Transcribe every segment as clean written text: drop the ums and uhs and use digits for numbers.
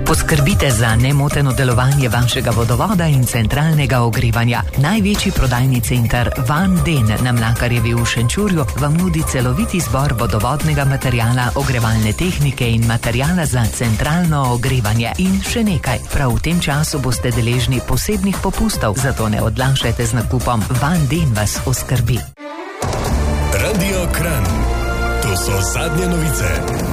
Poskrbite za nemoteno delovanje vašega vodovoda in centralnega ogrevanja. Največji prodajni center Van Den na Mlakarjevi v Šenčurju vam nudi celovit izbor vodovodnega materijala, ogrevalne tehnike in materijala za centralno ogrevanje. In še nekaj, prav v tem času boste deležni posebnih popustov, zato ne odlašajte z nakupom. Van Den vas oskrbi. Radio Kranj. To so zadnje novice.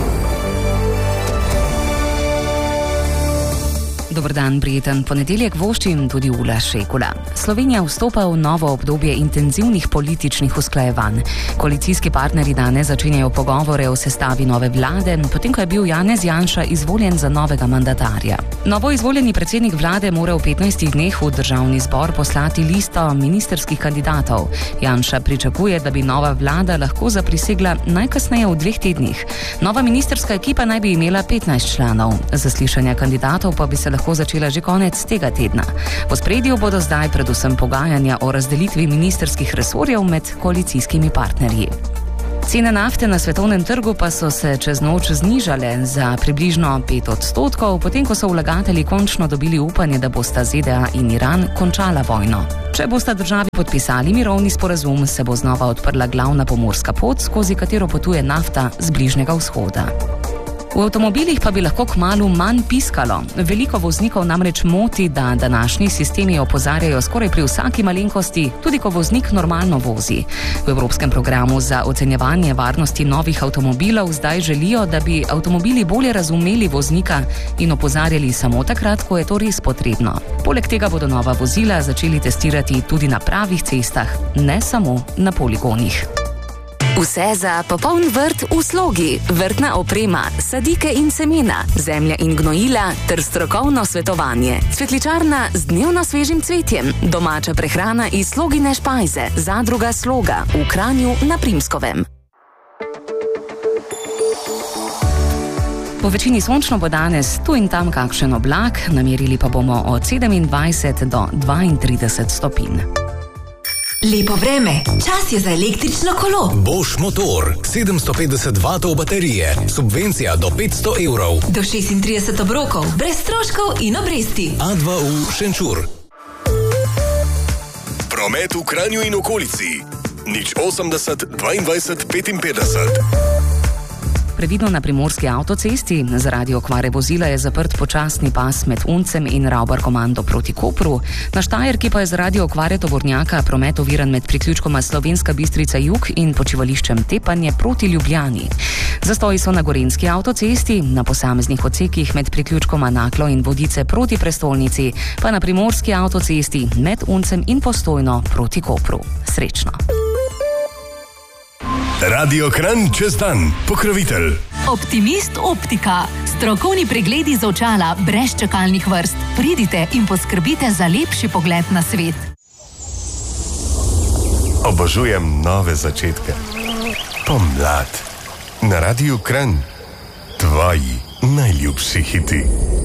Dober dan, prijeten ponedeljek voščim tudi Ula Šekula. Slovenija vstopa v novo obdobje intenzivnih političnih usklajevanj. Koalicijski partnerji danes začenjajo pogovore o sestavi nove vlade, potem ko je bil Janez Janša izvoljen za novega mandatarja. Novo izvoljeni predsednik vlade mora v 15 dneh v državni zbor poslati listo ministerskih kandidatov. Janša pričakuje, da bi nova vlada lahko zaprisegla najkasneje v 2 tednih. Nova ministerska ekipa naj bi imela 15 članov. Zaslišanja kandidatov pa bi se lahko začela že konec tega tedna. V ospredju bodo zdaj predvsem pogajanja o razdelitvi ministerskih resorjev med koalicijskimi partnerji. Cene nafte na svetovnem trgu pa so se čez noč znižale za približno 5%, potem ko so vlagatelji končno dobili upanje, da bosta ZDA in Iran končala vojno. Če bosta državi podpisali mirovni sporazum, se bo znova odprla glavna pomorska pot, skozi katero potuje nafta z Bližnjega vzhoda. V avtomobilih pa bi lahko kmalu manj piskalo. Veliko voznikov namreč moti, da današnji sistemi opozarjajo skoraj pri vsaki malenkosti, tudi ko voznik normalno vozi. V Evropskem programu za ocenjevanje varnosti novih avtomobilov zdaj želijo, da bi avtomobili bolje razumeli voznika in opozarjali samo takrat, ko je to res potrebno. Poleg tega bodo nova vozila začeli testirati tudi na pravih cestah, ne samo na poligonih. Vse za popoln vrt v slogi, vrtna oprema, sadike in semena, zemlja in gnojila ter strokovno svetovanje. Cvetličarna z dnevno svežim cvetjem, domača prehrana iz Slogine špajze, zadruga Sloga v Kranju na Primskovem. Po večini sončno bo danes tu in tam kakšen oblak, namerili pa bomo od 27 do 32 stopinj. Lepo vreme, čas je za električno kolo. Bosch motor, 750 W baterije, subvencija do 500 evrov. Do 36 obrokov, brez stroškov in obresti. A2U Šenčur. Promet v Kranju in okolici. 080 22 55. Previdno na primorski avtocesti, zaradi okvare vozila je zaprt počasni pas med Uncem in Ravbarkomando proti Kopru. Na Štajerki pa je zaradi okvare tovornjaka promet oviran med priključkoma Slovenska Bistrica Jug in počivališčem Tepanje proti Ljubljani. Zastoji so na Gorenjski avtocesti, na posameznih odsekih med priključkoma Naklo in Vodice proti prestolnici, pa na primorski avtocesti med Uncem in Postojno proti Kopru. Srečno! Radio Kranj čez dan, pokrovitelj. Optimist optika. Strokovni pregledi z očala brez čakalnih vrst. Pridite in poskrbite za lepši pogled na svet. Obožujem nove začetke. Pomlad. Na Radiu Kranj. Tvoji najljubši hiti.